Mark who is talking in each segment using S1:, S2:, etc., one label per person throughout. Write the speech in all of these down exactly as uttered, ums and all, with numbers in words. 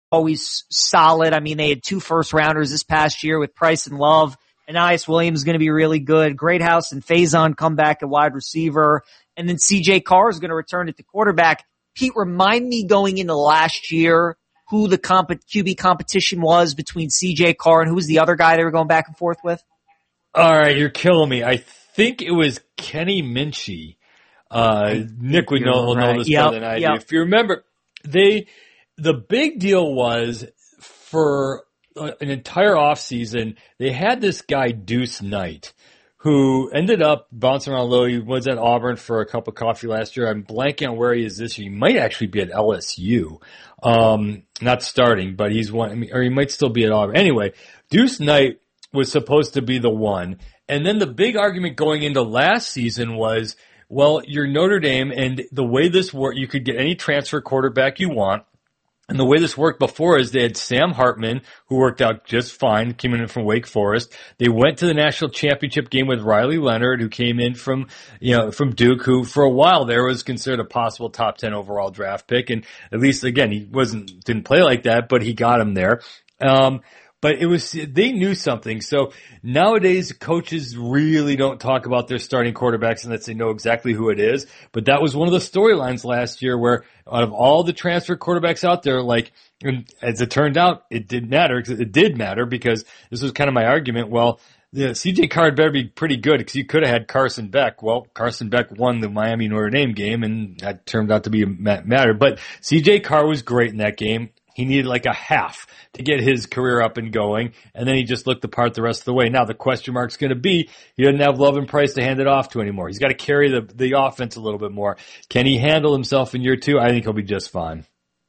S1: always solid. I mean, they had two first rounders this past year with Price and Love. Anais Williams is going to be really good. Greathouse and Faison come back at wide receiver. And then C J Carr is going to return at the quarterback. Pete, remind me going into last year who the comp- Q B competition was between C J Carr and who was the other guy they were going back and forth with?
S2: All right, you're killing me. I think it was Kenny Minchie. Uh, Nick would know,
S1: right.
S2: know this
S1: yep,
S2: better than I
S1: yep.
S2: do. If you remember, they the big deal was for an entire offseason, they had this guy, Deuce Knight, who ended up bouncing around a little. He was at Auburn for a cup of coffee last year. I'm blanking on where he is this year. He might actually be at L S U. Um, not starting, but he's one, I mean, or he might still be at Auburn. Anyway, Deuce Knight was supposed to be the one. And then the big argument going into last season was, well, you're Notre Dame, and the way this worked, you could get any transfer quarterback you want. And the way this worked before is they had Sam Hartman, who worked out just fine, came in from Wake Forest. They went to the national championship game with Riley Leonard, who came in from, you know, from Duke, who for a while there was considered a possible top ten overall draft pick. And at least, again, he wasn't, didn't play like that, but he got him there. Um, But it was, they knew something. So nowadays coaches really don't talk about their starting quarterbacks unless they know exactly who it is. But that was one of the storylines last year where out of all the transfer quarterbacks out there, like, and as it turned out, it did matter. It did matter because this was kind of my argument. Well, the C J Carr better be pretty good because you could have had Carson Beck. Well, Carson Beck won the Miami Notre Dame game and that turned out to be a matter. But C J Carr was great in that game. He needed like a half to get his career up and going, and then he just looked the part the rest of the way. Now the question mark's going to be, he doesn't have Love and Price to hand it off to anymore. He's got to carry the the offense a little bit more. Can he handle himself in year two? I think he'll be just fine.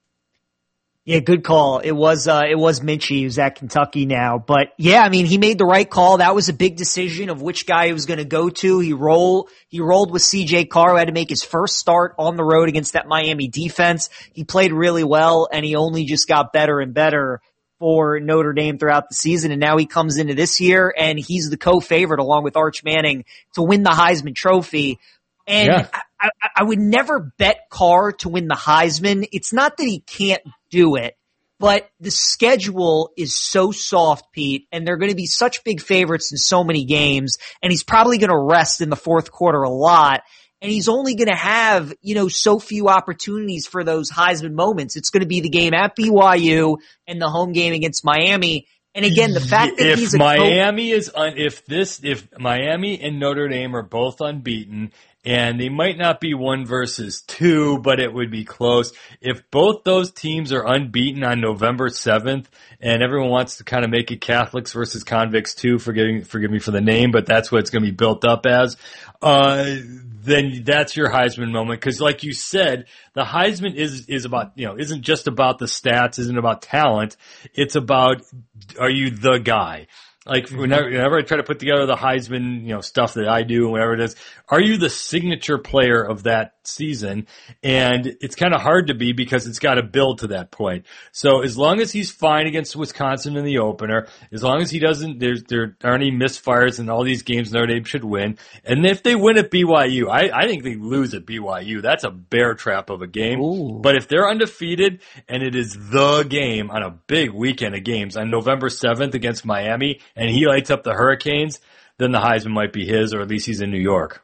S1: Yeah, good call. It was, uh, it was Minchie who's at Kentucky now. But yeah, I mean, he made the right call. That was a big decision of which guy he was going to go to. He roll, he rolled with C J Carr, who had to make his first start on the road against that Miami defense. He played really well and he only just got better and better for Notre Dame throughout the season. And now he comes into this year and he's the co-favorite along with Arch Manning to win the Heisman Trophy. And yeah. I, I, I would never bet Carr to win the Heisman. It's not that he can't do it, but the schedule is so soft, Pete, and they're going to be such big favorites in so many games, and he's probably going to rest in the fourth quarter a lot, and he's only going to have, you know, so few opportunities for those Heisman moments. It's going to be the game at B Y U and the home game against Miami. And again, the fact that
S2: if
S1: he's a
S2: Miami co- is un, if this if Miami and Notre Dame are both unbeaten, and they might not be one versus two, but it would be close. If both those teams are unbeaten on November seventh, and everyone wants to kind of make it Catholics versus convicts too, forgive, forgive me for the name, but that's what it's going to be built up as, uh, then that's your Heisman moment. Cause like you said, the Heisman is, is about, you know, isn't just about the stats, isn't about talent. It's about, are you the guy? Like whenever, whenever I try to put together the Heisman, you know, stuff that I do and whatever it is, are you the signature player of that season? And it's kind of hard to be because it's got to build to that point. So as long as he's fine against Wisconsin in the opener, as long as he doesn't, there's, there aren't any misfires in all these games Notre Dame should win. And if they win at B Y U, I, I think they lose at B Y U. That's a bear trap of a game.
S1: Ooh.
S2: But if they're undefeated and it is the game on a big weekend of games on November seventh against Miami, and he lights up the Hurricanes, then the Heisman might be his, or at least he's in New York.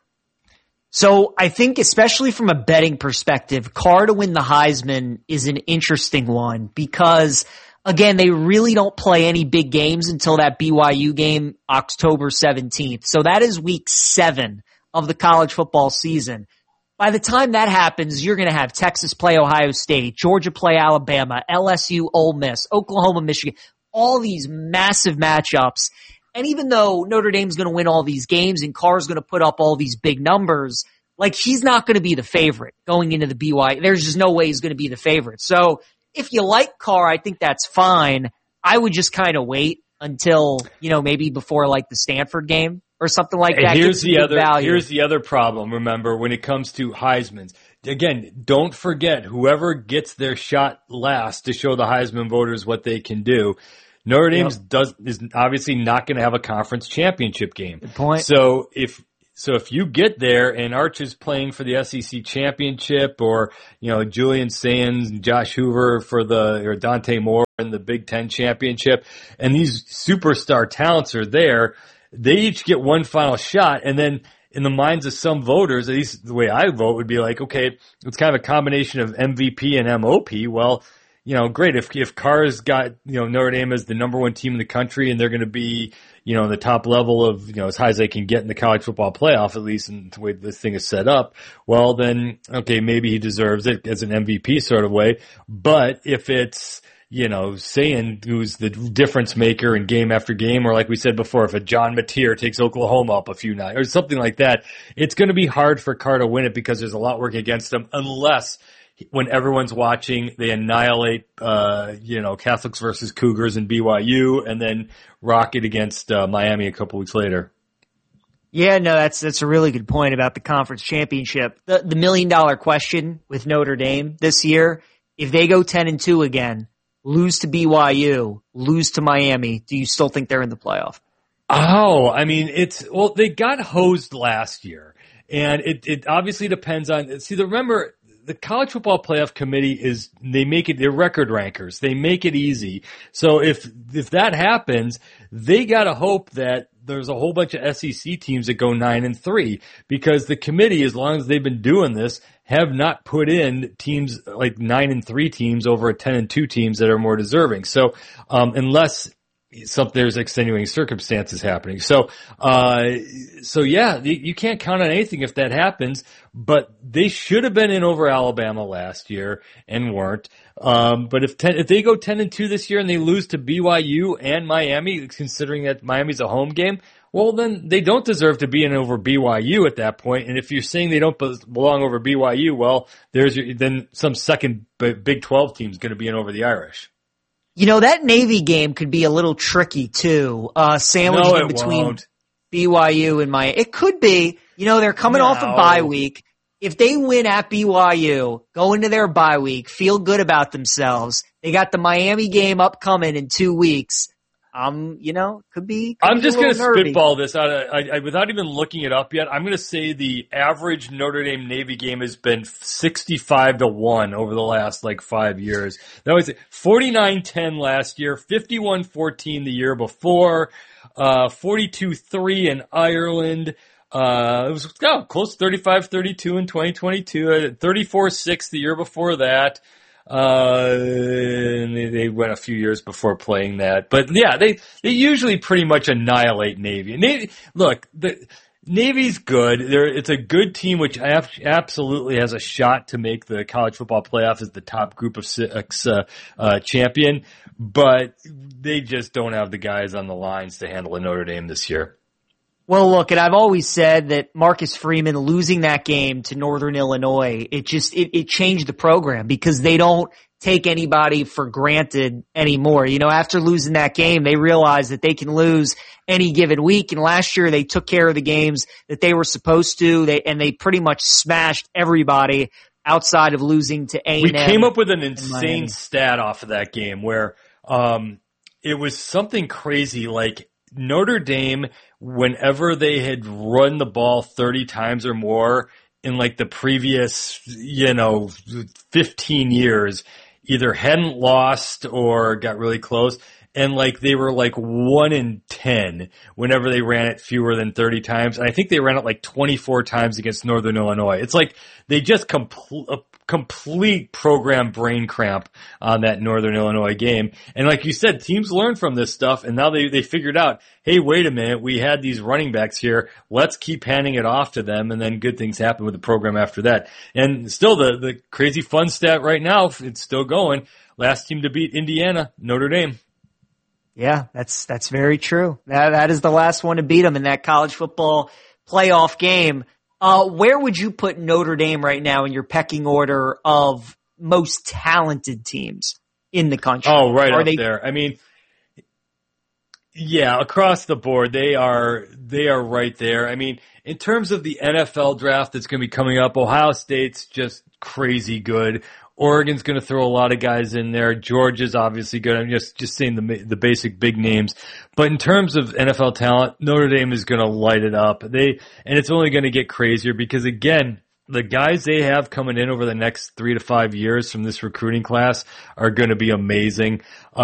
S1: So I think especially from a betting perspective, Carr to win the Heisman is an interesting one because, again, they really don't play any big games until that B Y U game October seventeenth. So that is week seven of the college football season. By the time that happens, you're going to have Texas play Ohio State, Georgia play Alabama, L S U, Ole Miss, Oklahoma, Michigan, all these massive matchups. And even though Notre Dame's going to win all these games and Carr's going to put up all these big numbers, like he's not going to be the favorite going into the B Y U. There's just no way he's going to be the favorite. So if you like Carr, I think that's fine. I would just kind of wait until, you know, maybe before like the Stanford game or something like that.
S2: And here's the other,
S1: value.
S2: here's the other problem. Remember, when it comes to Heismans, again, don't forget whoever gets their shot last to show the Heisman voters what they can do. Notre Dame
S1: Yep.
S2: does is obviously not going to have a conference championship game.
S1: Good point.
S2: So if So if you get there and Arch is playing for the S E C championship, or, you know, Julian Sands and Josh Hoover for the, or Dante Moore in the Big Ten championship, and these superstar talents are there, they each get one final shot. And then in the minds of some voters, at least the way I vote would be like, okay, it's kind of a combination of M V P and M O P. Well, you know, great. If, if Carr's got, you know, Notre Dame as the number one team in the country and they're going to be, you know, the top level of, you know, as high as they can get in the college football playoff, at least in the way this thing is set up, well, then, okay, maybe he deserves it as an M V P sort of way. But if it's, you know, Sayan, who's the difference maker in game after game, or like we said before, if a John Mateer takes Oklahoma up a few nights or something like that, it's going to be hard for Carr to win it because there's a lot working against him, unless when everyone's watching, they annihilate, uh, you know, Catholics versus Cougars and B Y U, and then rock it against uh, Miami a couple weeks later.
S1: Yeah, no, that's that's a really good point about the conference championship. The the million dollar question with Notre Dame this year: if they go ten and two again, lose to B Y U, lose to Miami, do you still think they're in the playoff?
S2: Oh, I mean, it's well, they got hosed last year, and it it obviously depends on. See, the remember. The College Football Playoff Committee is, they make it, they're record rankers. They make it easy. So if, if that happens, they gotta hope that there's a whole bunch of S E C teams that go nine and three, because the committee, as long as they've been doing this, have not put in teams like nine and three teams over a ten and two teams that are more deserving. So, um, unless some, there's extenuating circumstances happening. So, uh, so yeah, you, you can't count on anything if that happens, but they should have been in over Alabama last year and weren't. Um, but if ten, if they go ten and two this year and they lose to B Y U and Miami, considering that Miami's a home game, well, then they don't deserve to be in over B Y U at that point. And if you're saying they don't belong over B Y U, well, there's your, then some second Big twelve team's going to be in over the Irish.
S1: You know, that Navy game could be a little tricky too, uh, sandwiched
S2: no,
S1: in between
S2: won't.
S1: B Y U and Miami. It could be. You know, they're coming
S2: no.
S1: off a bye week. If they win at B Y U, go into their bye week, feel good about themselves. They got the Miami game upcoming in two weeks. Um, you know, could be. Could
S2: I'm
S1: be
S2: just going to
S1: nervy.
S2: spitball this out. Of, I, I, without even looking it up yet. I'm going to say the average Notre Dame Navy game has been sixty-five to one over the last like five years. That was forty-nine ten last year, fifty-one fourteen the year before, uh, forty-two three in Ireland. Uh, it was oh, close thirty-five thirty-two in twenty twenty-two, thirty-four six the year before that. Uh, and they, they went a few years before playing that, but yeah, they, they usually pretty much annihilate Navy. Navy, look, the Navy's good. They're, it's a good team, which absolutely has a shot to make the college football playoff as the top group of six, uh, uh, champion, but they just don't have the guys on the lines to handle a Notre Dame this year.
S1: Well, look, and I've always said that Marcus Freeman losing that game to Northern Illinois, it just, it, it changed the program because they don't take anybody for granted anymore. You know, after losing that game, they realized that they can lose any given week. And last year they took care of the games that they were supposed to. They, and they pretty much smashed everybody outside of losing to A and M.
S2: We came up with an insane stat off of that game where, um, it was something crazy like Notre Dame, whenever they had run the ball thirty times or more in like the previous, you know, fifteen years, either hadn't lost or got really close. And like they were like one in ten whenever they ran it fewer than thirty times. And I think they ran it like twenty-four times against Northern Illinois. It's like they just compl- complete program brain cramp on that Northern Illinois game. And like you said, teams learn from this stuff, and now they, they figured out, hey, wait a minute, we had these running backs here. Let's keep handing it off to them, and then good things happen with the program after that. And still the, the crazy fun stat right now, it's still going. Last team to beat Indiana, Notre Dame.
S1: Yeah, that's, that's very true. That, that is the last one to beat them in that college football playoff game. Uh, where would you put Notre Dame right now in your pecking order of most talented teams in the country?
S2: Oh, right
S1: are
S2: up
S1: they-
S2: there. I mean, yeah, across the board, they are, they are right there. I mean, in terms of the N F L draft that's going to be coming up, Ohio State's just crazy good. Oregon's going to throw a lot of guys in there. Georgia's obviously good. I'm just, just saying the, the basic big names. But in terms of N F L talent, Notre Dame is going to light it up. They, and it's only going to get crazier because again, the guys they have coming in over the next three to five years from this recruiting class are going to be amazing.